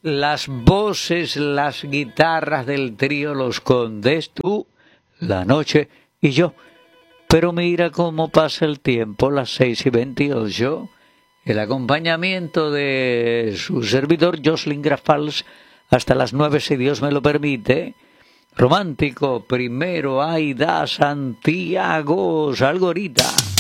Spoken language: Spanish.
las voces, las guitarras del trío Los Condes, tú, la noche y yo. Pero mira cómo pasa el tiempo, las 6:28, el acompañamiento de su servidor Jocelyn Grafals hasta las 9, si Dios me lo permite. Romántico, primero Aida Santiago, salgo ahorita.